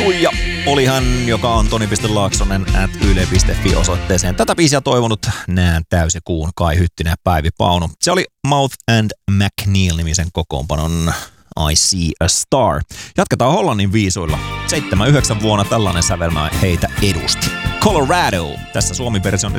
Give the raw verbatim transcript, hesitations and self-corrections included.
Tuija oli hän, joka on Toni piste Laaksonen at yle piste fi osoitteeseen. Tätä biisiä toivonut Nään täysikuun Kai Hyttinen ja Päivi Pauno. Se oli Mouth and McNeil-nimisen kokoonpanon I See a Star. Jatketaan Hollannin viisuilla. seitsemän yhdeksän vuonna tällainen sävelmä heitä edusti. Colorado. Tässä Suomi-version